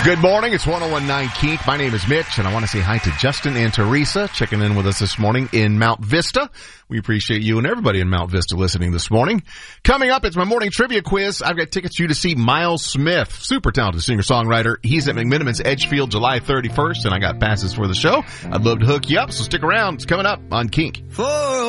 Good morning. It's 101.9 Kink. My name is Mitch, and I want to say hi to Justin and Teresa checking in with us this morning in Mount Vista. We appreciate you and everybody in Mount Vista listening this morning. Coming up, it's my morning trivia quiz. I've got tickets for you to see Miles Smith, super talented singer-songwriter. He's at McMenamins Edgefield July 31st, and I got passes for the show. I'd love to hook you up, so stick around. It's coming up on Kink.